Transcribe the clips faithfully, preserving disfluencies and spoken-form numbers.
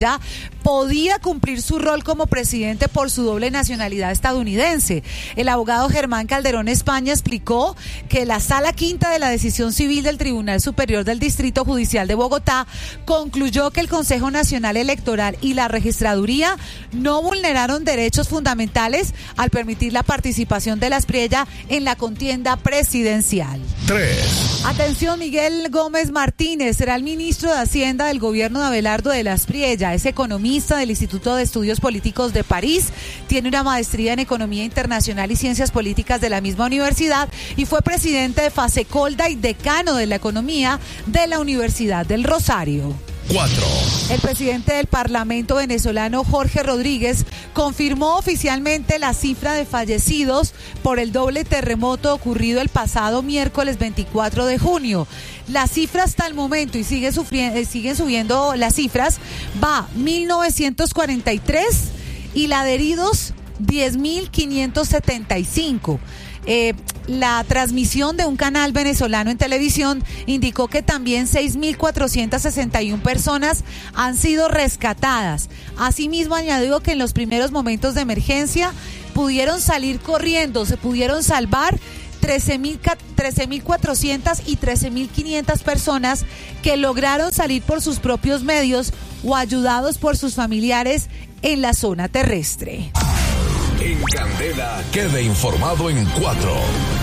podía cumplir su rol como presidente por su doble nacionalidad estadounidense. El abogado Germán Calderón España explicó que la Sala Quinta de la Decisión Civil del Tribunal Superior del Distrito Judicial de Bogotá concluyó que el Consejo Nacional Electoral y la Registraduría no vulneraron derechos fundamentales al permitir la participación de la Aspriella en la contienda presidencial. tres. Atención, Miguel Gómez Martínez será el ministro de Hacienda del gobierno de Abelardo de la Aspriella. Es economista del Instituto de Estudios Políticos de París, tiene una maestría en Economía Internacional y Ciencias Políticas de la misma universidad y fue presidente de Fasecolda y decano de la Economía de la Universidad del Rosario. cuatro. El presidente del Parlamento venezolano, Jorge Rodríguez, confirmó oficialmente la cifra de fallecidos por el doble terremoto ocurrido el pasado miércoles veinticuatro de junio. La cifra hasta el momento, y sigue sufriendo, siguen subiendo las cifras, va mil novecientos cuarenta y tres y la de heridos diez mil quinientos setenta y cinco. Eh, la transmisión de un canal venezolano en televisión indicó que también seis mil cuatrocientas sesenta y una personas han sido rescatadas. Asimismo, añadió que en los primeros momentos de emergencia pudieron salir corriendo, se pudieron salvar trece mil cuatrocientas y trece mil quinientas personas que lograron salir por sus propios medios o ayudados por sus familiares en la zona terrestre. En Candela, quede informado en cuatro.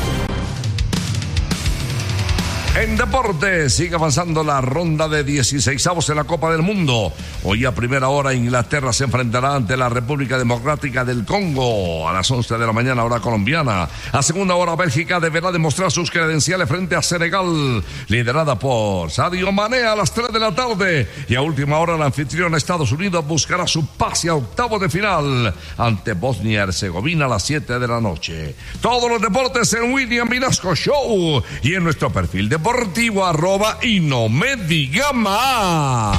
En deporte, sigue avanzando la ronda de dieciseisavos en la Copa del Mundo. Hoy a primera hora Inglaterra se enfrentará ante la República Democrática del Congo a las once de la mañana, hora colombiana. A segunda hora Bélgica deberá demostrar sus credenciales frente a Senegal, liderada por Sadio Mané a las tres de la tarde. Y a última hora el anfitrión Estados Unidos buscará su pase a octavos de final ante Bosnia y Herzegovina a las siete de la noche. Todos los deportes en William Vinasco Show y en nuestro perfil deportivo arroba y no me diga más.